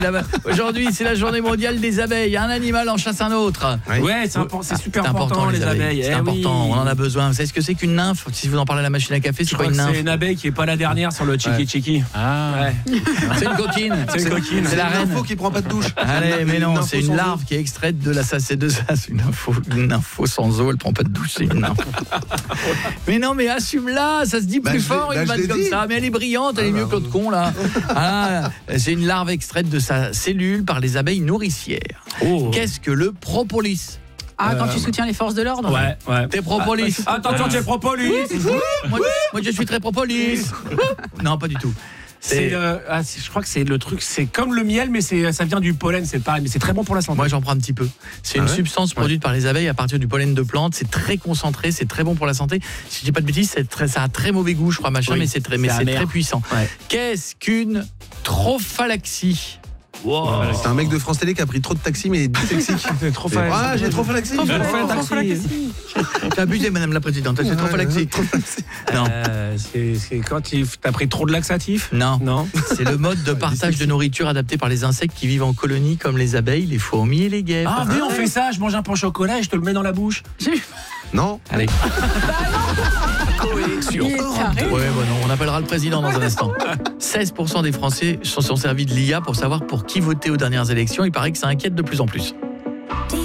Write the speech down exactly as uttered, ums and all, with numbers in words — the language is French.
Aujourd'hui, c'est la journée mondiale des abeilles. Un animal en chasse un autre. Oui. Ouais, c'est, impor- c'est super c'est important, important, les abeilles. abeilles. C'est eh important, oui. on en a besoin. Vous savez ce que c'est qu'une nymphe? Si vous en parlez à la machine à café, c'est Je quoi crois une que nymphe? c'est une abeille qui est pas la dernière sur le chiki chiki. Ah. Ouais. C'est une coquine. C'est une coquine. C'est la une reine. info qui prend pas de douche. Allez, mais non, Une c'est info une sans larve qui est extraite de la... Ça, c'est de ça, c'est une info, une info sans eau, elle prend pas de douche, c'est une nymphe. Mais non, mais assume-la, ça se dit Bah, plus je fort, l'ai- une bah, je vanne l'ai comme dit. ça. Mais elle est brillante, elle est Ah, mieux bah, que l'autre con, là. Ah, c'est une larve extraite de sa cellule par les abeilles nourricières. Oh. Qu'est-ce que le propolis? Ah, quand Euh, tu soutiens les forces de l'ordre. Ouais, ouais. T'es propolis. Ah, attention, t'es propolis. moi, moi, je suis très propolis. Non, pas du tout. C'est le, ah, c'est- je crois que c'est le truc, c'est comme le miel, mais c'est, ça vient du pollen, c'est pareil, mais c'est très bon pour la santé. Moi, j'en prends un petit peu. C'est Ah une ouais substance produite par les abeilles à partir du pollen de plantes. C'est très concentré, c'est très bon pour la santé. Si je dis pas de bêtises, c'est très, ça a très mauvais goût, je crois, machin, Oui, mais c'est très, mais c'est c'est amer. très puissant. Ouais. Qu'est-ce qu'une trophalaxie? Wow. C'est un mec de France Télé qui a pris trop de taxi mais dyslexique. C'est trop fait. Ah, j'ai trop fait l'axi. Trop fait Oh, taxi. T'as abusé, madame la présidente. C'est trophalaxie. Non. Euh, c'est, c'est quand il- t'as pris trop de laxatifs. Non. Non. C'est le mode de partage de nourriture adapté par les insectes qui vivent en colonie comme les abeilles, les fourmis et les guêpes. Ah, mais on fait ça, je mange un pain au chocolat et je te le mets dans la bouche. Non. Allez. Il est taré. Ouais, bah non, on appellera le président dans un instant. seize pour cent des Français se sont servis de l'I A pour savoir pour qui voter aux dernières élections. Il paraît que ça inquiète de plus en plus.